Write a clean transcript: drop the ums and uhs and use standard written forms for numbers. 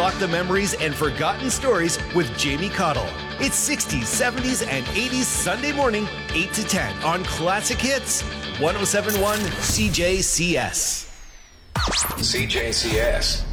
unlock the memories and forgotten stories with Jamie Cottle. It's 60s, 70s, and 80s Sunday morning, 8 to 10 on Classic Hits, 107.1 CJCS. CJCS.